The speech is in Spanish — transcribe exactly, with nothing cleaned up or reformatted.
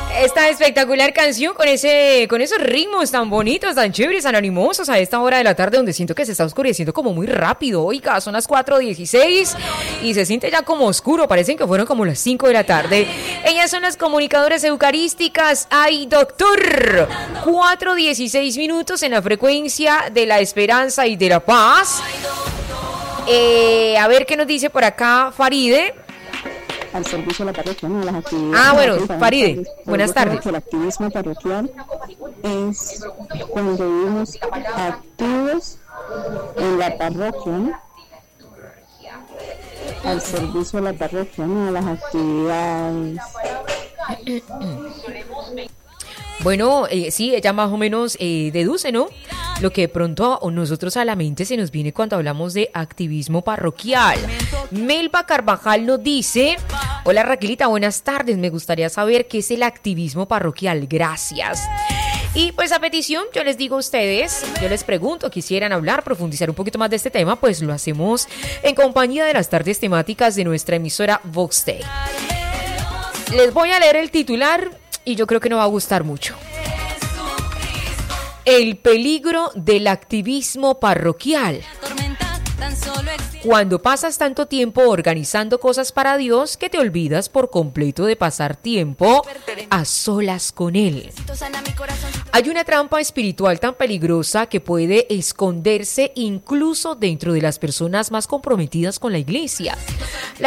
Esta espectacular canción con ese, con esos ritmos tan bonitos, tan chéveres, tan animosos a esta hora de la tarde donde siento que se está oscureciendo como muy rápido. Oiga, son las cuatro dieciséis y se siente ya como oscuro, parecen que fueron como las cinco de la tarde. Ellas son las comunicadoras eucarísticas. ¡Ay, doctor! cuatro dieciséis minutos en la frecuencia de la esperanza y de la paz. Eh, a ver qué nos dice por acá Faride. Al servicio de la parroquia, ¿no? Las actividades. Ah, bueno, Faride, buenas tardes. El activismo parroquial es cuando vivimos activos en la parroquia, ¿no? Al servicio de la parroquia, ¿no? Las actividades. Bueno, eh, sí, ella más o menos eh, deduce, ¿no? Lo que de pronto a nosotros a la mente se nos viene cuando hablamos de activismo parroquial. Melba Carvajal nos dice: hola Raquelita, buenas tardes, me gustaría saber qué es el activismo parroquial, gracias. Y pues a petición, yo les digo a ustedes, yo les pregunto, quisieran hablar, profundizar un poquito más de este tema, pues lo hacemos en compañía de las tardes temáticas de nuestra emisora Vox Day. Les voy a leer el titular y yo creo que no va a gustar mucho. El peligro del activismo parroquial. Cuando pasas tanto tiempo organizando cosas para Dios que te olvidas por completo de pasar tiempo a solas con Él. Hay una trampa espiritual tan peligrosa que puede esconderse incluso dentro de las personas más comprometidas con la iglesia. La